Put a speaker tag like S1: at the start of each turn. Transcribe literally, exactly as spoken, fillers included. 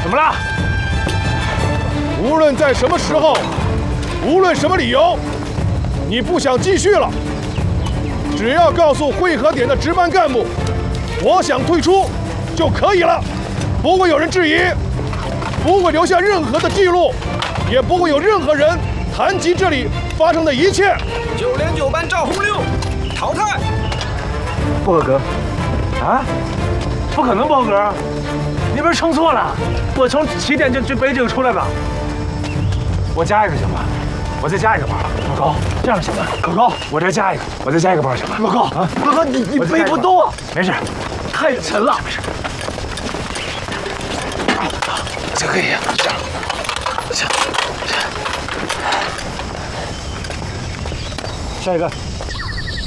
S1: 怎么了？
S2: 无论在什么时候，无论什么理由，你不想继续了，只要告诉汇合点的值班干部，我想退出就可以了，不会有人质疑，不会留下任何的记录，也不会有任何人谈及这里发生的一切。
S3: 九连九班赵红六淘汰。
S1: 不合格。啊？不可能不合格！你不是称错了？我从起点就就北京出来的。我加一个行吗？我再加一个包。老高，这样行吗？老高，我再加一个，我再加一个包行吗？
S3: 老高啊，老高，你你背不动啊！
S1: 没事，太沉了，没事。
S3: 这可以，这样，行，
S1: 下一个。